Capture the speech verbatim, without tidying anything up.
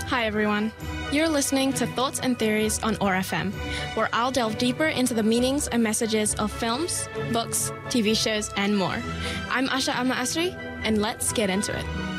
Hi, everyone. You're listening to Thoughts and Theories on O A R F M, where I'll delve deeper into the meanings and messages of films, books, T V shows, and more. I'm Asha Amma Asri, and let's get into it.